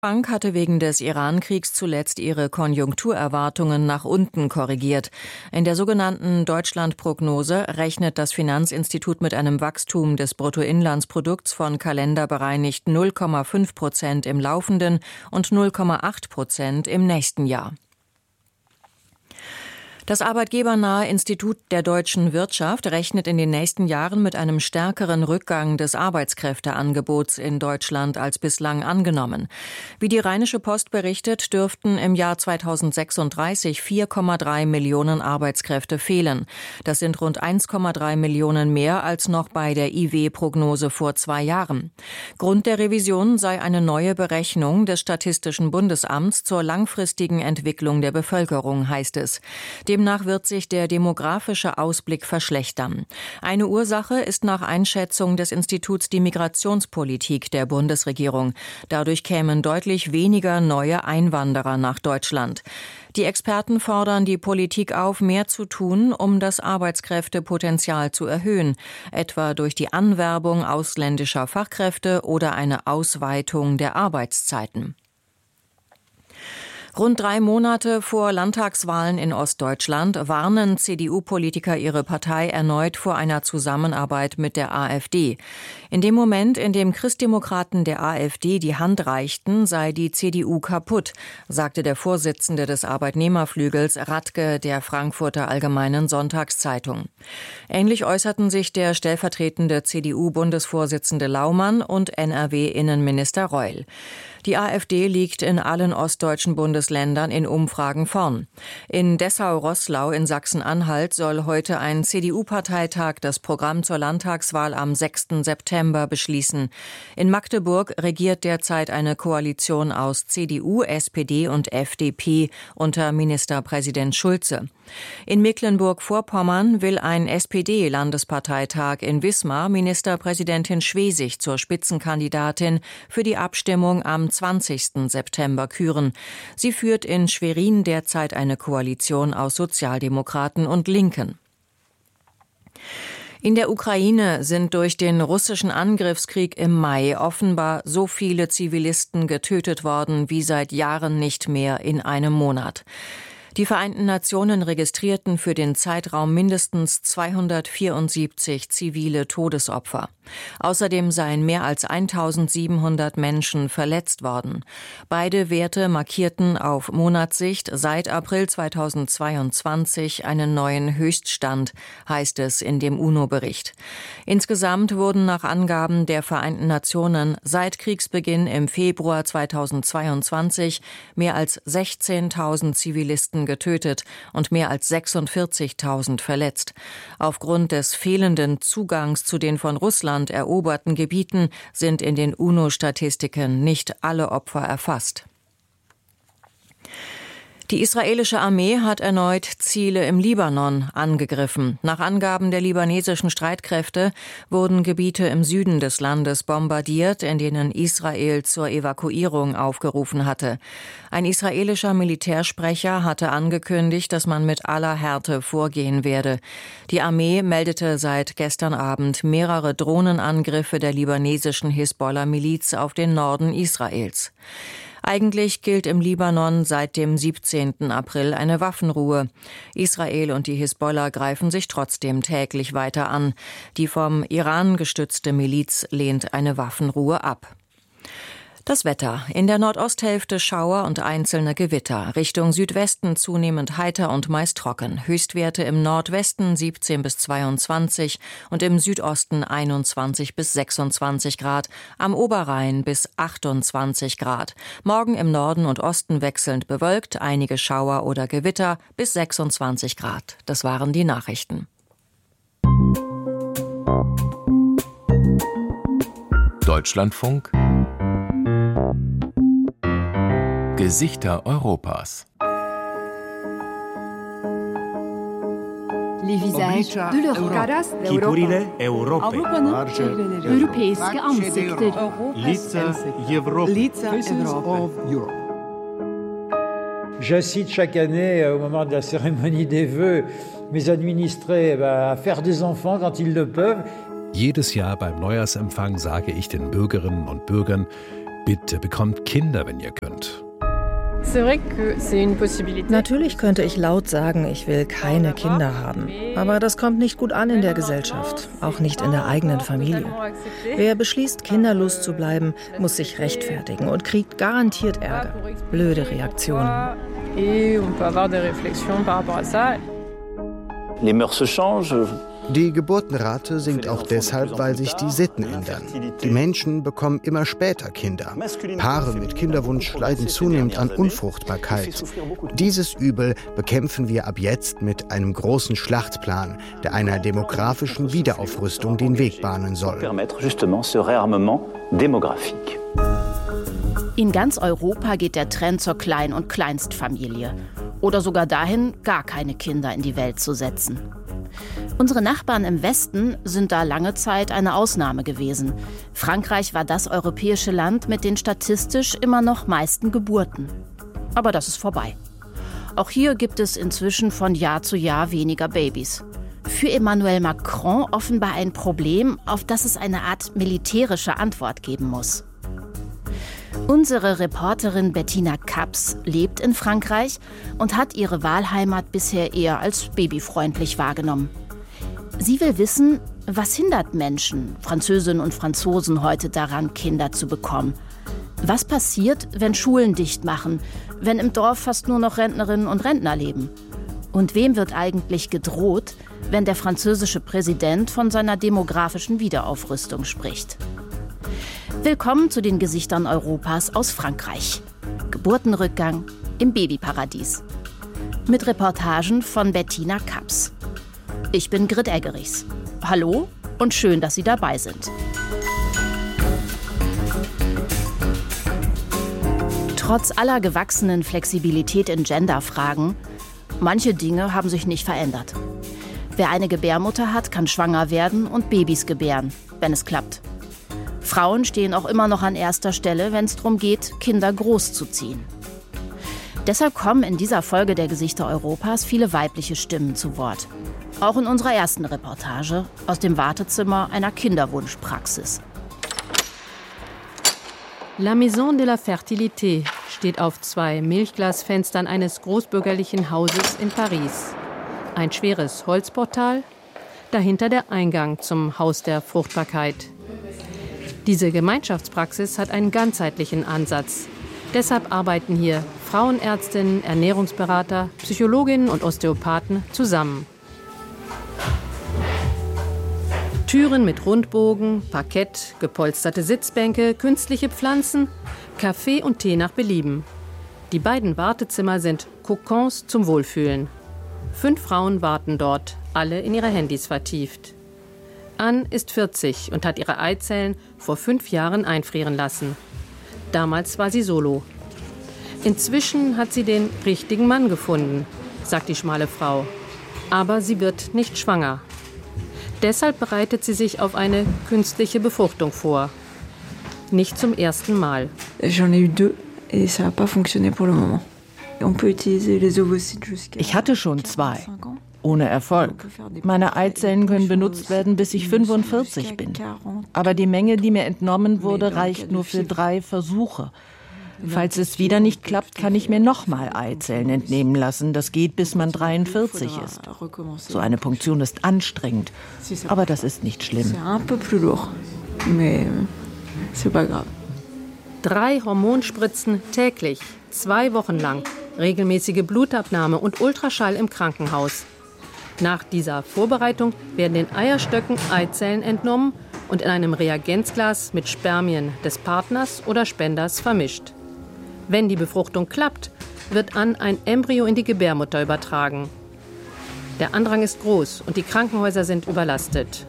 Bank hatte wegen des Iran-Kriegs zuletzt ihre Konjunkturerwartungen nach unten korrigiert. In der sogenannten Deutschland-Prognose rechnet das Finanzinstitut mit einem Wachstum des Bruttoinlandsprodukts von kalenderbereinigt 0,5% im laufenden und 0,8% im nächsten Jahr. Das arbeitgebernahe Institut der deutschen Wirtschaft rechnet in den nächsten Jahren mit einem stärkeren Rückgang des Arbeitskräfteangebots in Deutschland als bislang angenommen. Wie die Rheinische Post berichtet, dürften im Jahr 2036 4,3 Millionen Arbeitskräfte fehlen. Das sind rund 1,3 Millionen mehr als noch bei der IW-Prognose vor 2 Jahren. Grund der Revision sei eine neue Berechnung des Statistischen Bundesamts zur langfristigen Entwicklung der Bevölkerung, heißt es. Demnach wird sich der demografische Ausblick verschlechtern. Eine Ursache ist nach Einschätzung des Instituts die Migrationspolitik der Bundesregierung. Dadurch kämen deutlich weniger neue Einwanderer nach Deutschland. Die Experten fordern die Politik auf, mehr zu tun, um das Arbeitskräftepotenzial zu erhöhen, etwa durch die Anwerbung ausländischer Fachkräfte oder eine Ausweitung der Arbeitszeiten. Rund 3 Monate vor Landtagswahlen in Ostdeutschland warnen CDU-Politiker ihre Partei erneut vor einer Zusammenarbeit mit der AfD. In dem Moment, in dem Christdemokraten der AfD die Hand reichten, sei die CDU kaputt, sagte der Vorsitzende des Arbeitnehmerflügels Radke der Frankfurter Allgemeinen Sonntagszeitung. Ähnlich äußerten sich der stellvertretende CDU-Bundesvorsitzende Laumann und NRW-Innenminister Reul. Die AfD liegt in allen ostdeutschen Bundesländern in Umfragen vorn. In Dessau-Roßlau in Sachsen-Anhalt soll heute ein CDU-Parteitag das Programm zur Landtagswahl am 6. September beschließen. In Magdeburg regiert derzeit eine Koalition aus CDU, SPD und FDP unter Ministerpräsident Schulze. In Mecklenburg-Vorpommern will ein SPD-Landesparteitag in Wismar Ministerpräsidentin Schwesig zur Spitzenkandidatin für die Abstimmung am 20. September küren. Sie führt in Schwerin derzeit eine Koalition aus Sozialdemokraten und Linken. In der Ukraine sind durch den russischen Angriffskrieg im Mai offenbar so viele Zivilisten getötet worden wie seit Jahren nicht mehr in einem Monat. Die Vereinten Nationen registrierten für den Zeitraum mindestens 274 zivile Todesopfer. Außerdem seien mehr als 1700 Menschen verletzt worden. Beide Werte markierten auf Monatssicht seit April 2022 einen neuen Höchststand, heißt es in dem UNO-Bericht. Insgesamt wurden nach Angaben der Vereinten Nationen seit Kriegsbeginn im Februar 2022 mehr als 16.000 Zivilisten getötet und mehr als 46.000 verletzt. Aufgrund des fehlenden Zugangs zu den von Russland eroberten Gebieten sind in den UNO-Statistiken nicht alle Opfer erfasst. Die israelische Armee hat erneut Ziele im Libanon angegriffen. Nach Angaben der libanesischen Streitkräfte wurden Gebiete im Süden des Landes bombardiert, in denen Israel zur Evakuierung aufgerufen hatte. Ein israelischer Militärsprecher hatte angekündigt, dass man mit aller Härte vorgehen werde. Die Armee meldete seit gestern Abend mehrere Drohnenangriffe der libanesischen Hisbollah-Miliz auf den Norden Israels. Eigentlich gilt im Libanon seit dem 17. April eine Waffenruhe. Israel und die Hisbollah greifen sich trotzdem täglich weiter an. Die vom Iran gestützte Miliz lehnt eine Waffenruhe ab. Das Wetter. In der Nordosthälfte Schauer und einzelne Gewitter. Richtung Südwesten zunehmend heiter und meist trocken. Höchstwerte im Nordwesten 17 bis 22 und im Südosten 21 bis 26 Grad. Am Oberrhein bis 28 Grad. Morgen im Norden und Osten wechselnd bewölkt, einige Schauer oder Gewitter bis 26 Grad. Das waren die Nachrichten. Deutschlandfunk Gesichter Europas. Les visages de l'Europe. Caras d'Europa. Avrupa'nın europeiske ansikter. Лица Европы. Je cite chaque année, au moment de la cérémonie des vœux, mes administrés à faire des enfants quand ils le peuvent. Jedes Jahr beim Neujahrsempfang sage ich den Bürgerinnen und Bürgern, Bitte bekommt Kinder, wenn ihr könnt. Natürlich könnte ich laut sagen, ich will keine Kinder haben. Aber das kommt nicht gut an in der Gesellschaft, auch nicht in der eigenen Familie. Wer beschließt, kinderlos zu bleiben, muss sich rechtfertigen und kriegt garantiert Ärger. Blöde Reaktionen. Les mœurs se changent. Die Geburtenrate sinkt auch deshalb, weil sich die Sitten ändern. Die Menschen bekommen immer später Kinder. Paare mit Kinderwunsch leiden zunehmend an Unfruchtbarkeit. Dieses Übel bekämpfen wir ab jetzt mit einem großen Schlachtplan, der einer demografischen Wiederaufrüstung den Weg bahnen soll. In ganz Europa geht der Trend zur Klein- und Kleinstfamilie. Oder sogar dahin, gar keine Kinder in die Welt zu setzen. Unsere Nachbarn im Westen sind da lange Zeit eine Ausnahme gewesen. Frankreich war das europäische Land mit den statistisch immer noch meisten Geburten. Aber das ist vorbei. Auch hier gibt es inzwischen von Jahr zu Jahr weniger Babys. Für Emmanuel Macron offenbar ein Problem, auf das es eine Art militärische Antwort geben muss. Unsere Reporterin Bettina Kaps lebt in Frankreich und hat ihre Wahlheimat bisher eher als babyfreundlich wahrgenommen. Sie will wissen, was hindert Menschen, Französinnen und Franzosen heute daran, Kinder zu bekommen? Was passiert, wenn Schulen dicht machen, wenn im Dorf fast nur noch Rentnerinnen und Rentner leben? Und wem wird eigentlich gedroht, wenn der französische Präsident von seiner demografischen Wiederaufrüstung spricht? Willkommen zu den Gesichtern Europas aus Frankreich. Geburtenrückgang im Babyparadies. Mit Reportagen von Bettina Kaps. Ich bin Grit Eggerichs. Hallo und schön, dass Sie dabei sind. Trotz aller gewachsenen Flexibilität in Genderfragen, manche Dinge haben sich nicht verändert. Wer eine Gebärmutter hat, kann schwanger werden und Babys gebären, wenn es klappt. Frauen stehen auch immer noch an erster Stelle, wenn es darum geht, Kinder großzuziehen. Deshalb kommen in dieser Folge der Gesichter Europas viele weibliche Stimmen zu Wort. Auch in unserer ersten Reportage aus dem Wartezimmer einer Kinderwunschpraxis. La Maison de la Fertilité steht auf 2 Milchglasfenstern eines großbürgerlichen Hauses in Paris. Ein schweres Holzportal, dahinter der Eingang zum Haus der Fruchtbarkeit. Diese Gemeinschaftspraxis hat einen ganzheitlichen Ansatz. Deshalb arbeiten hier Frauenärztinnen, Ernährungsberater, Psychologinnen und Osteopathen zusammen. Türen mit Rundbogen, Parkett, gepolsterte Sitzbänke, künstliche Pflanzen, Kaffee und Tee nach Belieben. Die beiden Wartezimmer sind Kokons zum Wohlfühlen. 5 Frauen warten dort, alle in ihre Handys vertieft. Anne ist 40 und hat ihre Eizellen vor 5 Jahren einfrieren lassen. Damals war sie solo. Inzwischen hat sie den richtigen Mann gefunden, sagt die schmale Frau. Aber sie wird nicht schwanger. Deshalb bereitet sie sich auf eine künstliche Befruchtung vor. Nicht zum ersten Mal. J'en ai eu 2 et ça n'a pas fonctionné pour le moment. On peut utiliser les ovocytes jusqu'à. Ich hatte schon 2. Ohne Erfolg. Meine Eizellen können benutzt werden, bis ich 45 bin. Aber die Menge, die mir entnommen wurde, reicht nur für 3 Versuche. Falls es wieder nicht klappt, kann ich mir nochmal Eizellen entnehmen lassen. Das geht, bis man 43 ist. So eine Punktion ist anstrengend, aber das ist nicht schlimm. 3 Hormonspritzen täglich, 2 Wochen lang, regelmäßige Blutabnahme und Ultraschall im Krankenhaus. Nach dieser Vorbereitung werden den Eierstöcken Eizellen entnommen und in einem Reagenzglas mit Spermien des Partners oder Spenders vermischt. Wenn die Befruchtung klappt, wird Anne ein Embryo in die Gebärmutter übertragen. Der Andrang ist groß und die Krankenhäuser sind überlastet.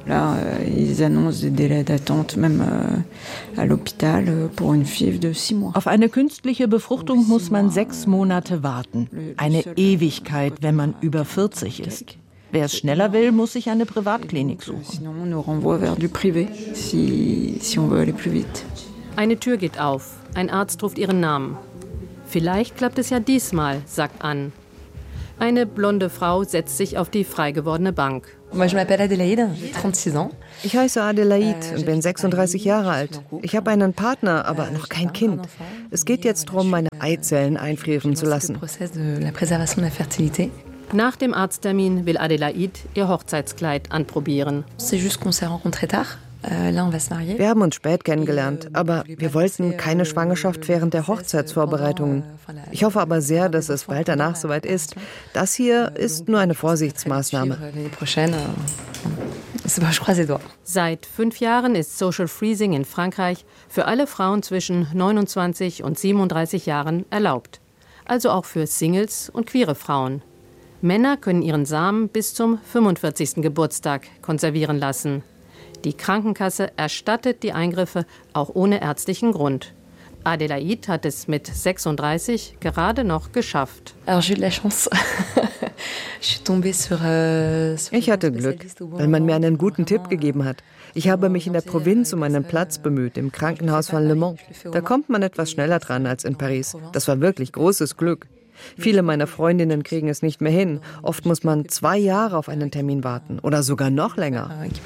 Auf eine künstliche Befruchtung muss man 6 Monate warten. Eine Ewigkeit, wenn man über 40 ist. Wer es schneller will, muss sich eine Privatklinik suchen. Eine Tür geht auf. Ein Arzt ruft ihren Namen. Vielleicht klappt es ja diesmal, sagt Anne. Eine blonde Frau setzt sich auf die frei gewordene Bank. Ich heiße Adelaide und bin 36 Jahre alt. Ich habe einen Partner, aber noch kein Kind. Es geht jetzt darum, meine Eizellen einfrieren zu lassen. Nach dem Arzttermin will Adelaide ihr Hochzeitskleid anprobieren. Wir haben uns spät kennengelernt, aber wir wollten keine Schwangerschaft während der Hochzeitsvorbereitungen. Ich hoffe aber sehr, dass es bald danach soweit ist. Das hier ist nur eine Vorsichtsmaßnahme. Seit 5 Jahren ist Social Freezing in Frankreich für alle Frauen zwischen 29 und 37 Jahren erlaubt. Also auch für Singles und queere Frauen. Männer können ihren Samen bis zum 45. Geburtstag konservieren lassen. Die Krankenkasse erstattet die Eingriffe auch ohne ärztlichen Grund. Adelaide hat es mit 36 gerade noch geschafft. Ich hatte Glück, weil man mir einen guten Tipp gegeben hat. Ich habe mich in der Provinz um einen Platz bemüht, im Krankenhaus von Le Mans. Da kommt man etwas schneller dran als in Paris. Das war wirklich großes Glück. Viele meiner Freundinnen kriegen es nicht mehr hin. Oft muss man 2 Jahre auf einen Termin warten oder sogar noch länger.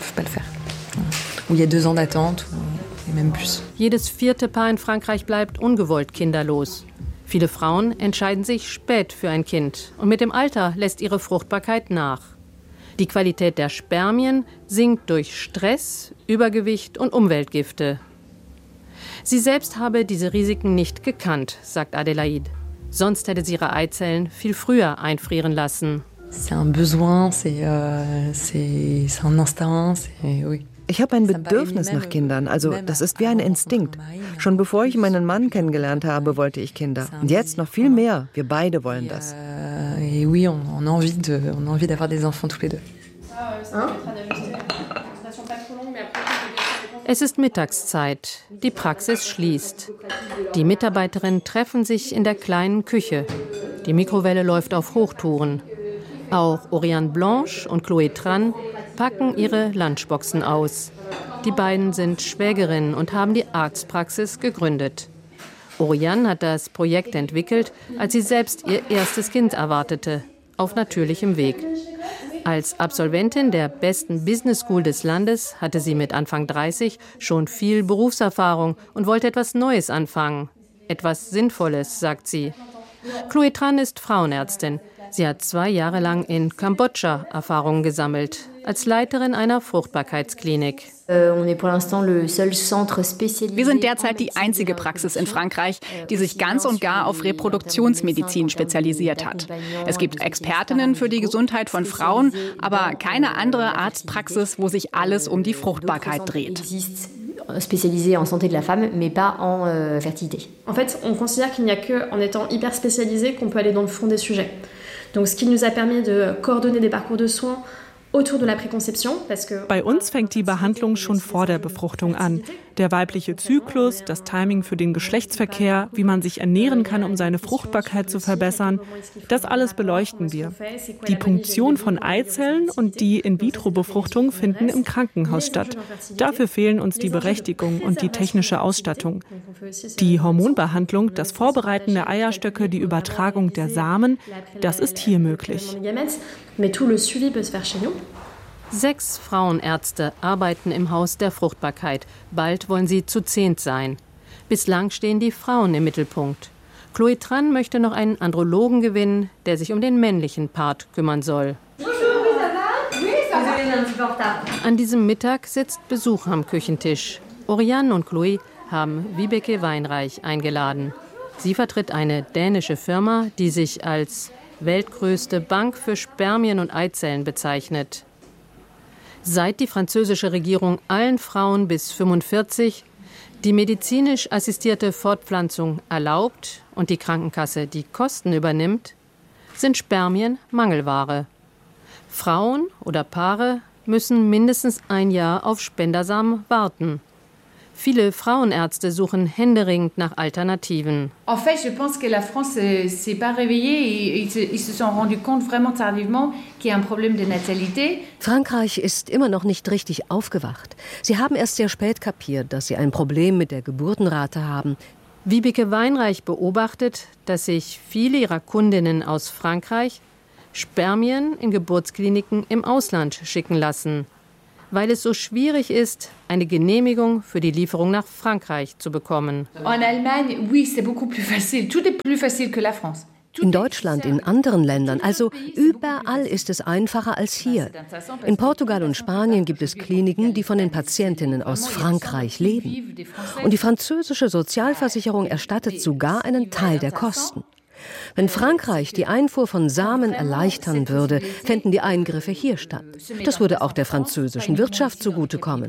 Jedes 4. Paar in Frankreich bleibt ungewollt kinderlos. Viele Frauen entscheiden sich spät für ein Kind und mit dem Alter lässt ihre Fruchtbarkeit nach. Die Qualität der Spermien sinkt durch Stress, Übergewicht und Umweltgifte. Sie selbst habe diese Risiken nicht gekannt, sagt Adelaide. Sonst hätte sie ihre Eizellen viel früher einfrieren lassen. Ich habe ein Bedürfnis nach Kindern, also das ist wie ein Instinkt. Schon bevor ich meinen Mann kennengelernt habe, wollte ich Kinder. Und jetzt noch viel mehr. Wir beide wollen das. Es ist Mittagszeit. Die Praxis schließt. Die Mitarbeiterinnen treffen sich in der kleinen Küche. Die Mikrowelle läuft auf Hochtouren. Auch Oriane Blanche und Chloé Tran packen ihre Lunchboxen aus. Die beiden sind Schwägerinnen und haben die Arztpraxis gegründet. Oriane hat das Projekt entwickelt, als sie selbst ihr erstes Kind erwartete, auf natürlichem Weg. Als Absolventin der besten Business School des Landes hatte sie mit Anfang 30 schon viel Berufserfahrung und wollte etwas Neues anfangen. Etwas Sinnvolles, sagt sie. Chloé Tran ist Frauenärztin. Sie hat 2 Jahre lang in Kambodscha Erfahrungen gesammelt, als Leiterin einer Fruchtbarkeitsklinik. Wir sind derzeit die einzige Praxis in Frankreich, die sich ganz und gar auf Reproduktionsmedizin spezialisiert hat. Es gibt Expertinnen für die Gesundheit von Frauen, aber keine andere Arztpraxis, wo sich alles um die Fruchtbarkeit dreht. Spécialisé en santé de la femme, mais pas en fertilité. En fait, on considère qu'il n'y a qu'en étant hyper spécialisé qu'on peut aller dans le fond des sujets. Donc, ce qui nous a permis de coordonner des parcours de soins autour de la Präkonzeption. Bei uns fängt die Behandlung schon vor der Befruchtung an. Der weibliche Zyklus, das Timing für den Geschlechtsverkehr, wie man sich ernähren kann, um seine Fruchtbarkeit zu verbessern, das alles beleuchten wir. Die Punktion von Eizellen und die In-vitro-Befruchtung finden im Krankenhaus statt. Dafür fehlen uns die Berechtigung und die technische Ausstattung. Die Hormonbehandlung, das Vorbereiten der Eierstöcke, die Übertragung der Samen, das ist hier möglich. 6 Frauenärzte arbeiten im Haus der Fruchtbarkeit. Bald wollen sie zu 10 sein. Bislang stehen die Frauen im Mittelpunkt. Chloé Tran möchte noch einen Andrologen gewinnen, der sich um den männlichen Part kümmern soll. An diesem Mittag sitzt Besuch am Küchentisch. Oriane und Chloé haben Vibeke Weinreich eingeladen. Sie vertritt eine dänische Firma, die sich als weltgrößte Bank für Spermien und Eizellen bezeichnet. Seit die französische Regierung allen Frauen bis 45 die medizinisch assistierte Fortpflanzung erlaubt und die Krankenkasse die Kosten übernimmt, sind Spermien Mangelware. Frauen oder Paare müssen mindestens 1 Jahr auf Spendersamen warten. Viele Frauenärzte suchen händeringend nach Alternativen. En fait, je pense que la France s'est pas réveillée et ils se sont rendus compte vraiment tardivement qu'il y a un problème de natalité. Frankreich ist immer noch nicht richtig aufgewacht. Sie haben erst sehr spät kapiert, dass sie ein Problem mit der Geburtenrate haben. Vibeke Weinreich beobachtet, dass sich viele ihrer Kundinnen aus Frankreich Spermien in Geburtskliniken im Ausland schicken lassen, weil es so schwierig ist, eine Genehmigung für die Lieferung nach Frankreich zu bekommen. In Deutschland, in anderen Ländern, also überall ist es einfacher als hier. In Portugal und Spanien gibt es Kliniken, die von den Patientinnen aus Frankreich leben. Und die französische Sozialversicherung erstattet sogar einen Teil der Kosten. Wenn Frankreich die Einfuhr von Samen erleichtern würde, fänden die Eingriffe hier statt. Das würde auch der französischen Wirtschaft zugutekommen.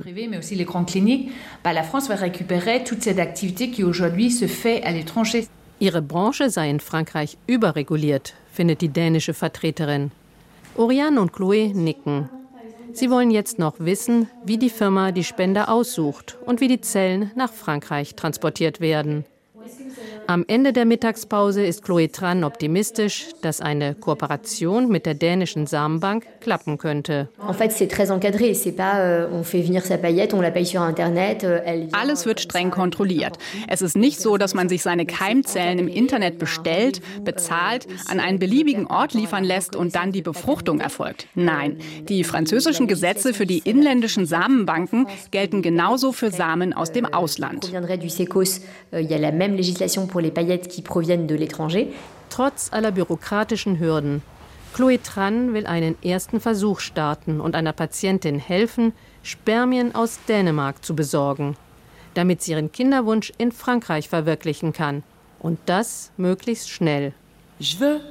Ihre Branche sei in Frankreich überreguliert, findet die dänische Vertreterin. Oriane und Chloé nicken. Sie wollen jetzt noch wissen, wie die Firma die Spender aussucht und wie die Zellen nach Frankreich transportiert werden. Am Ende der Mittagspause ist Chloé Tran optimistisch, dass eine Kooperation mit der dänischen Samenbank klappen könnte. Alles wird streng kontrolliert. Es ist nicht so, dass man sich seine Keimzellen im Internet bestellt, bezahlt, an einen beliebigen Ort liefern lässt und dann die Befruchtung erfolgt. Nein, die französischen Gesetze für die inländischen Samenbanken gelten genauso für Samen aus dem Ausland. Trotz aller bürokratischen Hürden. Chloé Tran will einen ersten Versuch starten und einer Patientin helfen, Spermien aus Dänemark zu besorgen, damit sie ihren Kinderwunsch in Frankreich verwirklichen kann. Und das möglichst schnell.